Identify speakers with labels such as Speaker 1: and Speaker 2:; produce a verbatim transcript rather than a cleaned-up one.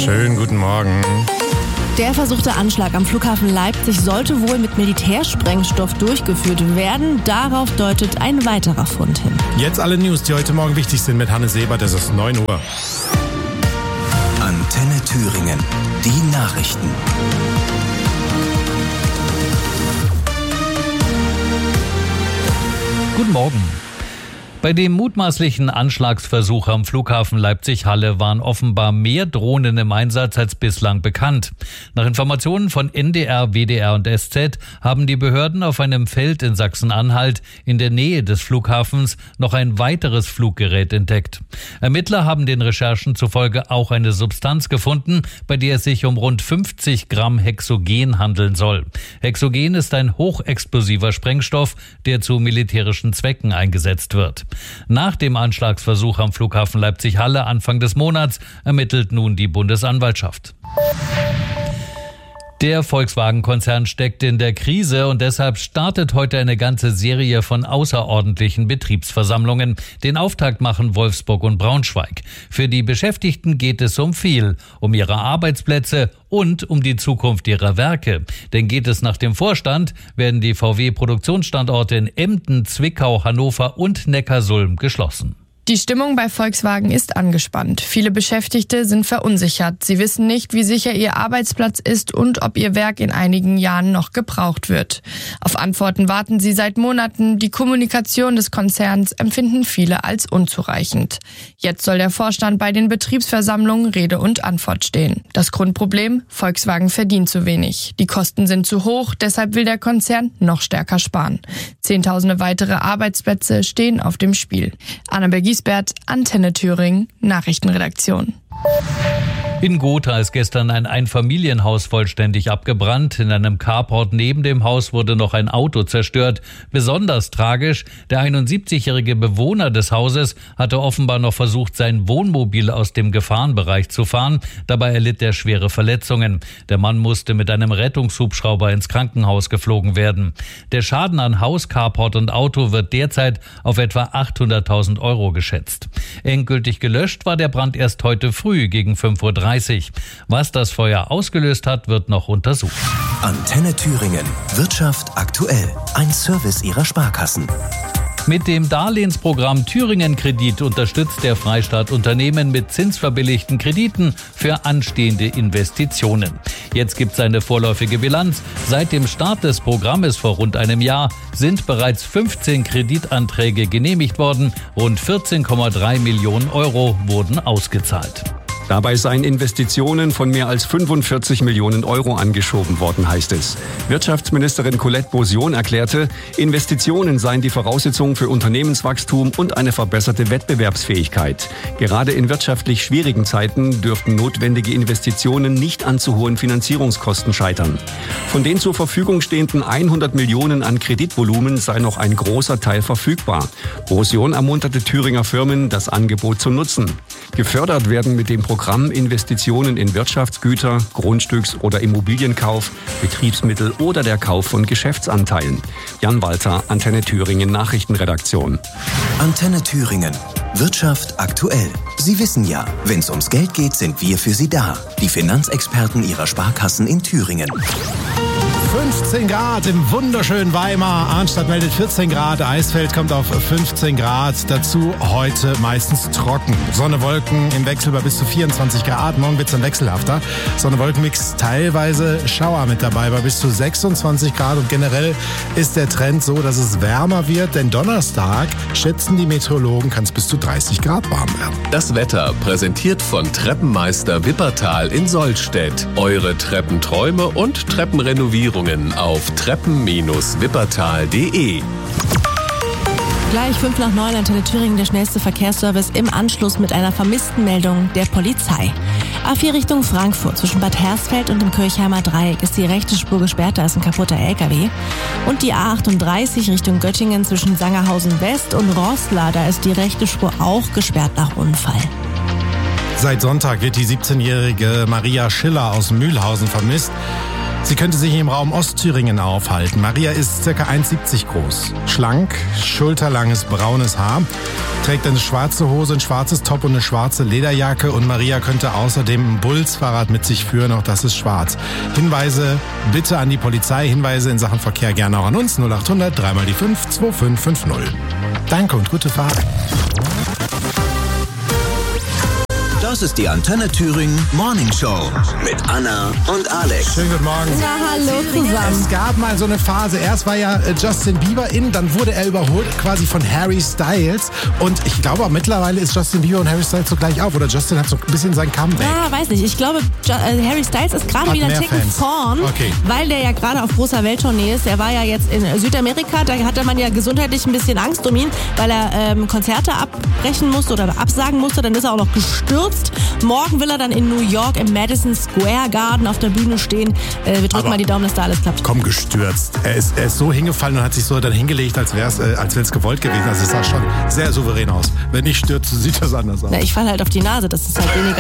Speaker 1: Schönen guten Morgen.
Speaker 2: Der versuchte Anschlag am Flughafen Leipzig sollte wohl mit Militärsprengstoff durchgeführt werden. Darauf deutet ein weiterer Fund hin.
Speaker 1: Jetzt alle News, die heute Morgen wichtig sind mit Hannes Sebert. Es ist neun Uhr.
Speaker 3: Antenne Thüringen. Die Nachrichten.
Speaker 4: Guten Morgen. Bei dem mutmaßlichen Anschlagsversuch am Flughafen Leipzig-Halle waren offenbar mehr Drohnen im Einsatz als bislang bekannt. Nach Informationen von N D R, W D R und S Z haben die Behörden auf einem Feld in Sachsen-Anhalt in der Nähe des Flughafens noch ein weiteres Fluggerät entdeckt. Ermittler haben den Recherchen zufolge auch eine Substanz gefunden, bei der es sich um rund fünfzig Gramm Hexogen handeln soll. Hexogen ist ein hochexplosiver Sprengstoff, der zu militärischen Zwecken eingesetzt wird. Nach dem Anschlagsversuch am Flughafen Leipzig-Halle Anfang des Monats ermittelt nun die Bundesanwaltschaft. Der Volkswagen-Konzern steckt in der Krise und deshalb startet heute eine ganze Serie von außerordentlichen Betriebsversammlungen. Den Auftakt machen Wolfsburg und Braunschweig. Für die Beschäftigten geht es um viel, um ihre Arbeitsplätze und um die Zukunft ihrer Werke. Denn geht es nach dem Vorstand, werden die V W-Produktionsstandorte in Emden, Zwickau, Hannover und Neckarsulm geschlossen.
Speaker 5: Die Stimmung bei Volkswagen ist angespannt. Viele Beschäftigte sind verunsichert. Sie wissen nicht, wie sicher ihr Arbeitsplatz ist und ob ihr Werk in einigen Jahren noch gebraucht wird. Auf Antworten warten sie seit Monaten. Die Kommunikation des Konzerns empfinden viele als unzureichend. Jetzt soll der Vorstand bei den Betriebsversammlungen Rede und Antwort stehen. Das Grundproblem: Volkswagen verdient zu wenig. Die Kosten sind zu hoch, deshalb will der Konzern noch stärker sparen. Zehntausende weitere Arbeitsplätze stehen auf dem Spiel. Annabel Giesbert, Antenne Thüringen, Nachrichtenredaktion.
Speaker 4: In Gotha ist gestern ein Einfamilienhaus vollständig abgebrannt. In einem Carport neben dem Haus wurde noch ein Auto zerstört. Besonders tragisch: der einundsiebzigjährige Bewohner des Hauses hatte offenbar noch versucht, sein Wohnmobil aus dem Gefahrenbereich zu fahren. Dabei erlitt er schwere Verletzungen. Der Mann musste mit einem Rettungshubschrauber ins Krankenhaus geflogen werden. Der Schaden an Haus, Carport und Auto wird derzeit auf etwa achthunderttausend Euro geschätzt. Endgültig gelöscht war der Brand erst heute früh gegen fünf Uhr dreißig. Was das Feuer ausgelöst hat, wird noch untersucht.
Speaker 3: Antenne Thüringen. Wirtschaft aktuell. Ein Service Ihrer Sparkassen.
Speaker 4: Mit dem Darlehensprogramm Thüringen Kredit unterstützt der Freistaat Unternehmen mit zinsverbilligten Krediten für anstehende Investitionen. Jetzt gibt es eine vorläufige Bilanz. Seit dem Start des Programmes vor rund einem Jahr sind bereits fünfzehn Kreditanträge genehmigt worden. Rund vierzehn Komma drei Millionen Euro wurden ausgezahlt.
Speaker 6: Dabei seien Investitionen von mehr als fünfundvierzig Millionen Euro angeschoben worden, heißt es. Wirtschaftsministerin Colette Beausion erklärte, Investitionen seien die Voraussetzung für Unternehmenswachstum und eine verbesserte Wettbewerbsfähigkeit. Gerade in wirtschaftlich schwierigen Zeiten dürften notwendige Investitionen nicht an zu hohen Finanzierungskosten scheitern. Von den zur Verfügung stehenden hundert Millionen an Kreditvolumen sei noch ein großer Teil verfügbar. Beausion ermunterte Thüringer Firmen, das Angebot zu nutzen. Gefördert werden mit dem Programm Programm Investitionen in Wirtschaftsgüter, Grundstücks- oder Immobilienkauf, Betriebsmittel oder der Kauf von Geschäftsanteilen. Jan Walter, Antenne Thüringen Nachrichtenredaktion.
Speaker 3: Antenne Thüringen. Wirtschaft aktuell. Sie wissen ja, wenn es ums Geld geht, sind wir für Sie da. Die Finanzexperten Ihrer Sparkassen in Thüringen.
Speaker 1: fünfzehn Grad im wunderschönen Weimar. Arnstadt meldet vierzehn Grad. Eisfeld kommt auf fünfzehn Grad. Dazu heute meistens trocken. Sonne, Wolken im Wechsel bei bis zu vierundzwanzig Grad. Morgen wird es dann wechselhafter. Sonne-Wolken-Mix, teilweise Schauer mit dabei bei bis zu sechsundzwanzig Grad. Und generell ist der Trend so, dass es wärmer wird. Denn Donnerstag, schätzen die Meteorologen, kann es bis zu dreißig Grad warm werden.
Speaker 7: Das Wetter präsentiert von Treppenmeister Wippertal in Sollstedt. Eure Treppenträume und Treppenrenovierungen auf treppen Bindestrich wippertal punkt de.
Speaker 2: Gleich fünf nach neun, Antenne Thüringen, der schnellste Verkehrsservice im Anschluss mit einer Vermisstenmeldung der Polizei. A vier Richtung Frankfurt, zwischen Bad Hersfeld und dem Kirchheimer Dreieck ist die rechte Spur gesperrt, da ist ein kaputter L K W. Und die A achtunddreißig Richtung Göttingen zwischen Sangerhausen West und Roßla, da ist die rechte Spur auch gesperrt nach Unfall.
Speaker 1: Seit Sonntag wird die siebzehnjährige Maria Schiller aus Mühlhausen vermisst. Sie könnte sich im Raum Ostthüringen aufhalten. Maria ist ca. eins Komma siebzig groß. Schlank, schulterlanges braunes Haar, trägt eine schwarze Hose, ein schwarzes Top und eine schwarze Lederjacke. Und Maria könnte außerdem ein Bulls-Fahrrad mit sich führen, auch das ist schwarz. Hinweise bitte an die Polizei, Hinweise in Sachen Verkehr gerne auch an uns. null acht hundert, dreimal die fünf, zwei fünf fünf null. Danke und gute Fahrt.
Speaker 3: Das ist die Antenne Thüringen Morning Show mit Anna und Alex.
Speaker 1: Schönen guten Morgen.
Speaker 2: Na, hallo zusammen.
Speaker 1: Es gab mal so eine Phase, erst war ja Justin Bieber in, dann wurde er überholt quasi von Harry Styles. Und ich glaube auch mittlerweile ist Justin Bieber und Harry Styles so gleich auf. Oder Justin hat so ein bisschen sein Comeback.
Speaker 2: Ja, weiß nicht. Ich glaube, Jo- äh, Harry Styles ist gerade
Speaker 1: Hat
Speaker 2: wieder ein
Speaker 1: mehr
Speaker 2: Ticken
Speaker 1: Fans.
Speaker 2: vorn,
Speaker 1: Okay.
Speaker 2: weil der ja gerade auf großer Welttournee ist. Er war ja jetzt in Südamerika, da hatte man ja gesundheitlich ein bisschen Angst um ihn, weil er ähm, Konzerte abbrechen musste oder absagen musste. Dann ist er auch noch gestürzt. Morgen will er dann in New York im Madison Square Garden auf der Bühne stehen. Äh, wir drücken
Speaker 1: Aber
Speaker 2: mal die Daumen, dass da alles klappt.
Speaker 1: Komm, gestürzt. Er ist, er ist so hingefallen und hat sich so dann hingelegt, als wäre es äh, als wär's gewollt gewesen. Also es sah schon sehr souverän aus. Wenn nicht stürzt, sieht das anders aus.
Speaker 2: Na, ich falle halt auf die Nase, das ist halt weniger